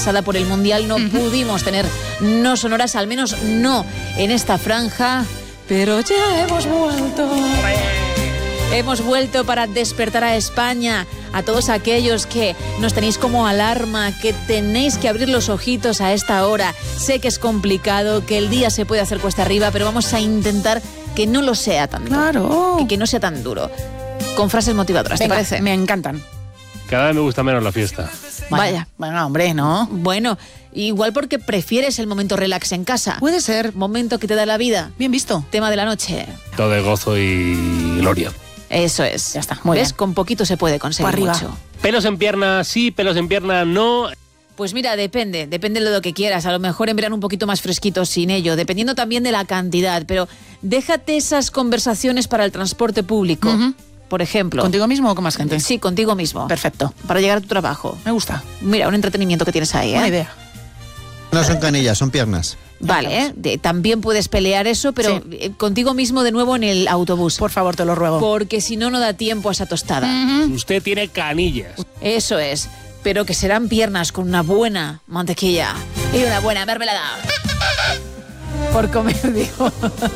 pasada por el Mundial no pudimos tener no sonoras, al menos no en esta franja, pero ya hemos vuelto. Hemos vuelto para despertar a España, a todos aquellos que nos tenéis como alarma, que tenéis que abrir los ojitos a esta hora. Sé que es complicado, que el día se puede hacer cuesta arriba, pero vamos a intentar que no lo sea tanto. Claro. Y que no sea tan duro. Con frases motivadoras, ¿te parece? Me encantan. Cada vez me gusta menos la fiesta. Vaya. Bueno, hombre, ¿no? Bueno, igual porque prefieres el momento relax en casa. Puede ser. Momento que te da la vida. Bien visto. Tema de la noche. Todo de gozo y gloria. Eso es. Ya está, muy ¿Ves? bien. Con poquito se puede conseguir Arriba. mucho. Pelos en pierna sí, pelos en pierna no. Pues mira, depende de lo que quieras. A lo mejor en verano un poquito más fresquito sin ello, dependiendo también de la cantidad. Pero déjate esas conversaciones para el transporte público. Por ejemplo. ¿Contigo mismo o con más gente? Sí, contigo mismo. Perfecto. Para llegar a tu trabajo. Me gusta. Mira, un entretenimiento que tienes ahí, ¿eh? Buena idea. No son canillas, son piernas. Vale, también puedes pelear eso, pero contigo mismo de nuevo en el autobús. Por favor, te lo ruego. Porque si no, no da tiempo a esa tostada. Usted tiene canillas. Eso es. Pero que serán piernas con una buena mantequilla y una buena mermelada. Por comer, digo.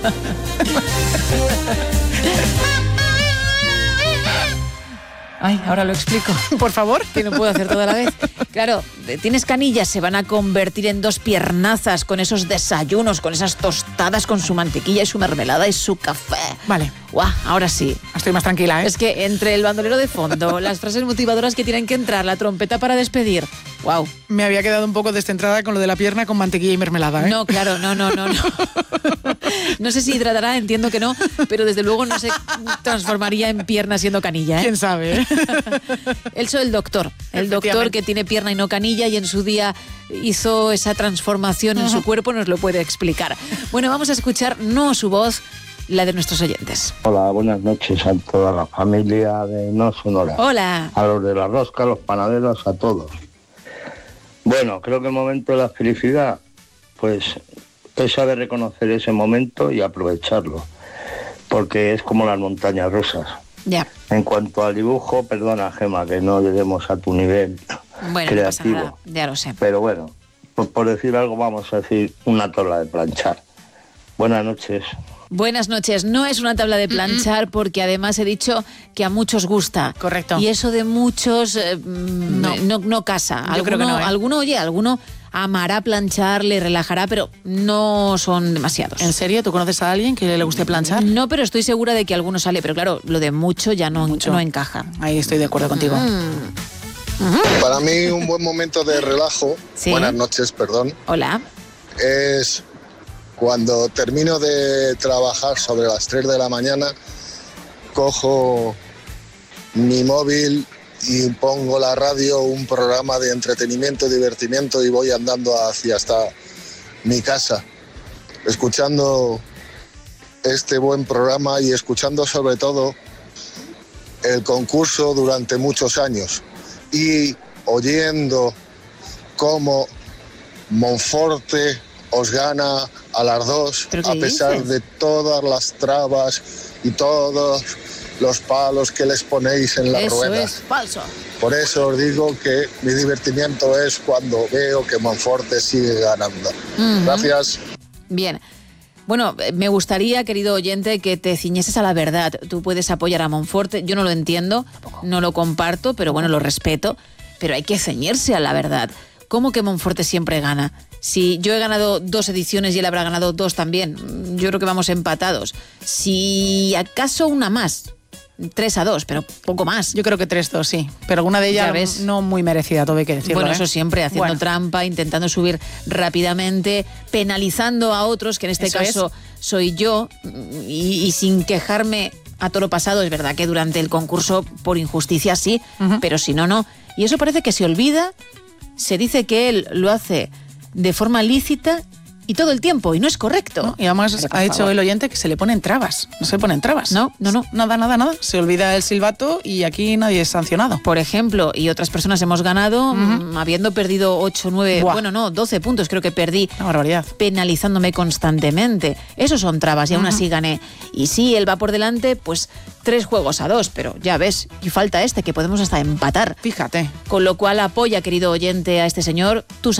Ay, ahora lo explico. Por favor. Que no puedo hacer toda la vez. Claro, tienes canillas, se van a convertir en dos piernazas con esos desayunos, con esas tostadas, con su mantequilla y su mermelada y su café. Vale. Guau, ahora sí. Estoy más tranquila, ¿eh? Es que entre el bandolero de fondo, las frases motivadoras que tienen que entrar, la trompeta para despedir. Wow. Me había quedado un poco descentrada con lo de la pierna con mantequilla y mermelada, ¿eh? No, claro, no. No sé si hidratará, entiendo que no, pero desde luego no se transformaría en pierna siendo canilla, ¿eh? ¿Quién sabe? Él es el doctor que tiene pierna y no canilla y en su día hizo esa transformación en su cuerpo, nos lo puede explicar. Bueno, vamos a escuchar no su voz, la de nuestros oyentes. Hola, buenas noches a toda la familia de No Sonora. Hola. A los de la rosca, a los panaderos, a todos. Bueno, creo que el momento de la felicidad, pues es saber reconocer ese momento y aprovecharlo, porque es como las montañas rusas. Ya. En cuanto al dibujo, perdona, Gema, que no lleguemos a tu nivel bueno, creativo. No pasa nada, ya lo sé. Pero bueno, pues por decir algo, vamos a decir una tabla de planchar. Buenas noches. Buenas noches. No es una tabla de planchar porque además he dicho que a muchos gusta. Correcto. Y eso de muchos no casa. Yo creo que no, ¿eh? Alguno amará planchar, le relajará, pero no son demasiados. ¿En serio? ¿Tú conoces a alguien que le guste planchar? No, pero estoy segura de que alguno sale. Pero claro, lo de mucho ya no encaja. Ahí estoy de acuerdo contigo. Para mí un buen momento de relajo, ¿Sí? buenas noches, perdón, Hola. es cuando termino de trabajar sobre las 3 de la mañana, cojo mi móvil y pongo la radio, un programa de entretenimiento y divertimiento y voy andando hacia hasta mi casa, escuchando este buen programa y escuchando sobre todo el concurso durante muchos años y oyendo cómo Monforte os gana a las dos a pesar de todas las trabas y todos los palos que les ponéis en la rueda. Eso es falso. Por eso os digo que mi divertimiento es cuando veo que Monforte sigue ganando. Gracias. Bien. Bueno, me gustaría, querido oyente, que te ciñeses a la verdad. Tú puedes apoyar a Monforte, yo no lo entiendo, no lo comparto, pero bueno, lo respeto, pero hay que ceñirse a la verdad. ¿Cómo que Monforte siempre gana? Si yo he ganado 2 ediciones y él habrá ganado 2 también, yo creo que vamos empatados. Si acaso una más, 3-2, pero poco más. Yo creo que 3-2, sí. Pero alguna de ellas no muy merecida, todo hay que decirlo. Bueno, ¿eh? eso siempre, haciendo trampa, intentando subir rápidamente, penalizando a otros, que en este caso soy yo, y sin quejarme a toro pasado. Es verdad que durante el concurso, por injusticia sí, pero si no, no. Y eso parece que se olvida, se dice que él lo hace de forma lícita y todo el tiempo, y no es correcto. ¿No? Y además ha dicho el oyente que se le ponen trabas. No se le ponen trabas. No. Nada. Se olvida el silbato y aquí nadie es sancionado. Por ejemplo, y otras personas hemos ganado habiendo perdido 8, 9, 12 puntos, creo que perdí. Una barbaridad. Penalizándome constantemente. Esos son trabas y aún así gané. Y sí, él va por delante, pues 3-2, pero ya ves, y falta que podemos hasta empatar. Fíjate. Con lo cual apoya, querido oyente, a este señor. Tú